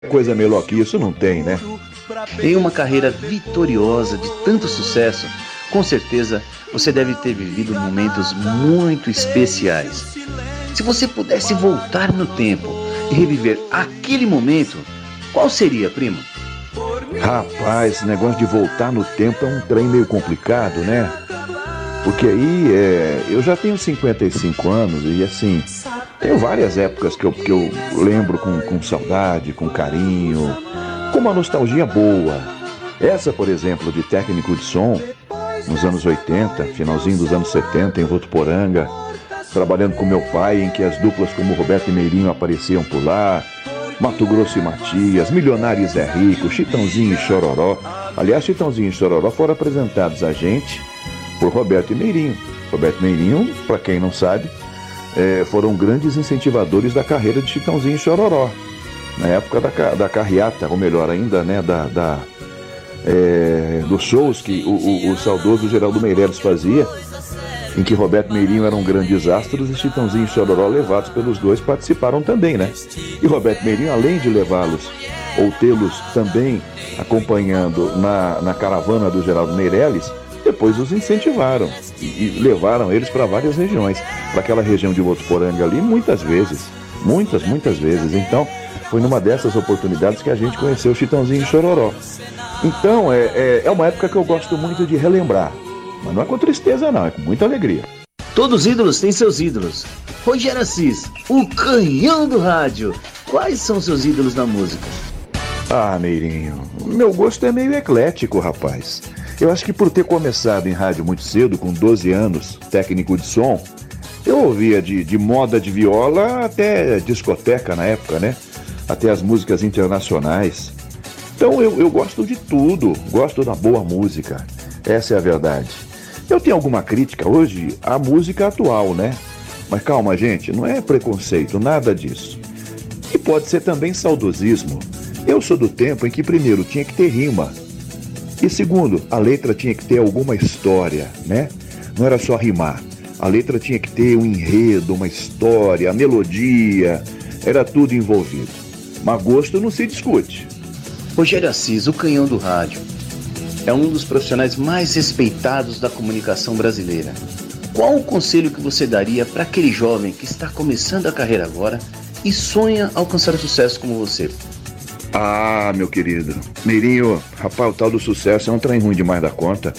Coisa melhor que isso não tem, né? Em uma carreira vitoriosa de tanto sucesso, com certeza você deve ter vivido momentos muito especiais. Se você pudesse voltar no tempo e reviver aquele momento, qual seria, primo? Rapaz, esse negócio de voltar no tempo é um trem meio complicado, né? Porque aí eu já tenho 55 anos e assim, tenho várias épocas que eu lembro com saudade, com carinho, com uma nostalgia boa. Essa, por exemplo, de técnico de som, nos anos 80, finalzinho dos anos 70, em Votuporanga, trabalhando com meu pai, em que as duplas como Roberto e Meirinho apareciam por lá, Mato Grosso e Matias, Milionário e Zé Rico, Chitãozinho e Chororó. Aliás, Chitãozinho e Chororó foram apresentados a gente por Roberto e Meirinho. Roberto e Meirinho, para quem não sabe, foram grandes incentivadores da carreira de Chitãozinho e Chororó. Na época da carreata, ou melhor ainda, né, dos shows que o saudoso Geraldo Meirelles fazia, em que Roberto Meirinho eram grandes astros e Chitãozinho e Chororó, levados pelos dois, participaram também, né? E Roberto Meirinho, além de levá-los ou tê-los também acompanhando na caravana do Geraldo Meirelles, depois os incentivaram e levaram eles para várias regiões, para aquela região de Votuporanga ali, muitas vezes. Então, foi numa dessas oportunidades que a gente conheceu o Chitãozinho e Chororó. Então, é uma época que eu gosto muito de relembrar. Mas não é com tristeza não, é com muita alegria. Todos os ídolos têm seus ídolos. Rogério Assis, o canhão do rádio. Quais são seus ídolos na música? Ah, Meirinho, meu gosto é meio eclético, rapaz. Eu acho que por ter começado em rádio muito cedo, com 12 anos, técnico de som, eu ouvia de moda de viola até discoteca na época, né? Até as músicas internacionais. Então eu gosto de tudo, gosto da boa música. Essa é a verdade. Eu tenho alguma crítica hoje à música atual, né? Mas calma, gente, não é preconceito, nada disso. E pode ser também saudosismo. Eu sou do tempo em que, primeiro, tinha que ter rima. E segundo, a letra tinha que ter alguma história, né? Não era só rimar. A letra tinha que ter um enredo, uma história, a melodia, era tudo envolvido. Mas gosto não se discute. Rogério Assis, o canhão do rádio, é um dos profissionais mais respeitados da comunicação brasileira. Qual o conselho que você daria para aquele jovem que está começando a carreira agora e sonha alcançar sucesso como você? Ah, meu querido, Meirinho, rapaz, o tal do sucesso é um trem ruim demais da conta.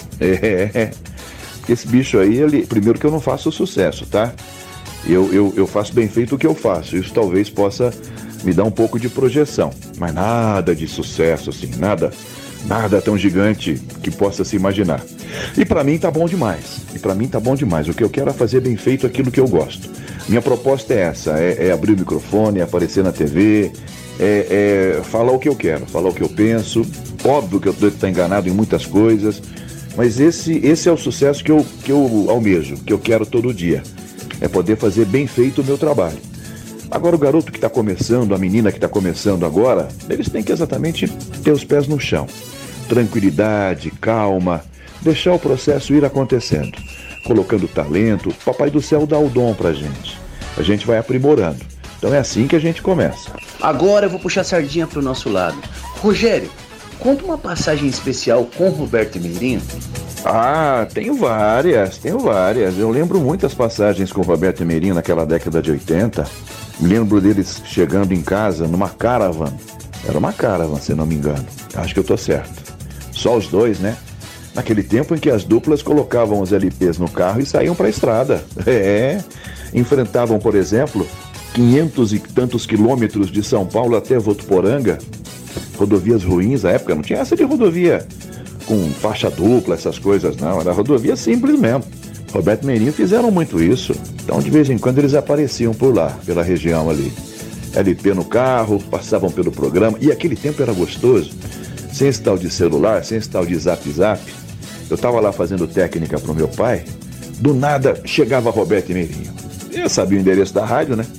Esse bicho aí, primeiro que eu não faço sucesso, tá? Eu faço bem feito o que eu faço. Isso talvez possa me dar um pouco de projeção. Mas nada de sucesso, assim, nada tão gigante que possa se imaginar. E pra mim tá bom demais. O que eu quero é fazer bem feito aquilo que eu gosto. Minha proposta é essa, é abrir o microfone, é aparecer na TV, falar o que eu quero, falar o que eu penso. Óbvio que eu devo estar enganado em muitas coisas, mas esse é o sucesso que eu almejo, que eu quero todo dia. É poder fazer bem feito o meu trabalho. Agora o garoto que está começando, a menina que está começando agora, eles têm que exatamente ter os pés no chão. Tranquilidade, calma, deixar o processo ir acontecendo. Colocando talento, Papai do Céu dá o dom pra gente. A gente vai aprimorando. Então é assim que a gente começa. Agora eu vou puxar a sardinha pro nosso lado. Rogério, conta uma passagem especial com Roberto e Meirinho. Ah, tenho várias. Eu lembro muitas passagens com Roberto e Meirinho naquela década de 80. Me lembro deles chegando em casa numa caravan. Era uma caravan, se não me engano. Acho que eu tô certo. Só os dois, né? Naquele tempo em que as duplas colocavam os LPs no carro e saíam pra estrada. Enfrentavam, por exemplo, 500 e tantos quilômetros de São Paulo até Votuporanga. Rodovias ruins, na época não tinha essa de rodovia com faixa dupla, essas coisas não. Era rodovia simples mesmo. Roberto e Meirinho fizeram muito isso. Então, de vez em quando, eles apareciam por lá, pela região ali. LP no carro, passavam pelo programa. E aquele tempo era gostoso. Sem esse tal de celular, sem esse tal de zap. Eu estava lá fazendo técnica pro meu pai. Do nada, chegava Roberto e Meirinho. Eu sabia o endereço da rádio, né?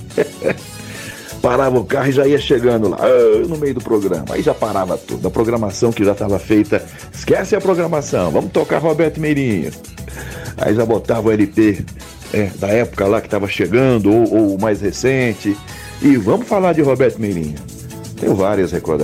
Parava o carro e já ia chegando lá, no meio do programa. Aí já parava tudo. A programação que já estava feita. Esquece a programação, vamos tocar Roberto e Meirinho. Aí já botava o LP da época lá que estava chegando, ou o mais recente. E vamos falar de Roberto Meirinho. Tenho várias